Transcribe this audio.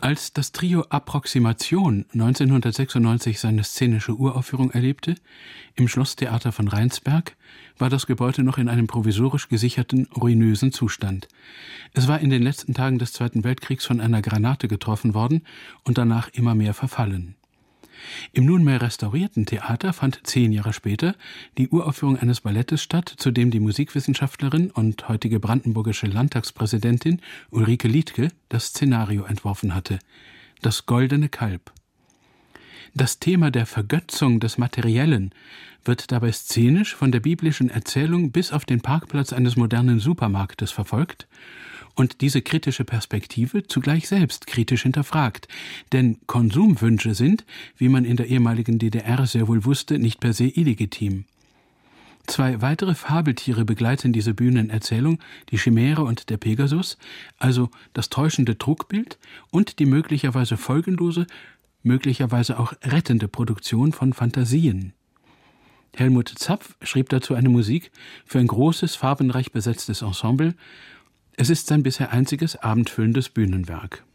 Als das Trio Approximation 1996 seine szenische Uraufführung erlebte, im Schlosstheater von Rheinsberg, war das Gebäude noch in einem provisorisch gesicherten, ruinösen Zustand. Es war in den letzten Tagen des Zweiten Weltkriegs von einer Granate getroffen worden und danach immer mehr verfallen. Im nunmehr restaurierten Theater fand 10 Jahre später die Uraufführung eines Ballettes statt, zu dem die Musikwissenschaftlerin und heutige brandenburgische Landtagspräsidentin Ulrike Liedtke das Szenario entworfen hatte: Das Goldene Kalb. Das Thema der Vergötzung des Materiellen wird dabei szenisch von der biblischen Erzählung bis auf den Parkplatz eines modernen Supermarktes verfolgt und diese kritische Perspektive zugleich selbst kritisch hinterfragt. Denn Konsumwünsche sind, wie man in der ehemaligen DDR sehr wohl wusste, nicht per se illegitim. 2 weitere Fabeltiere begleiten diese Bühnenerzählung, die Chimäre und der Pegasus, also das täuschende Trugbild und die möglicherweise folgenlose, möglicherweise auch rettende Produktion von Fantasien. Helmut Zapf schrieb dazu eine Musik für ein großes, farbenreich besetztes Ensemble. Es ist sein bisher einziges abendfüllendes Bühnenwerk.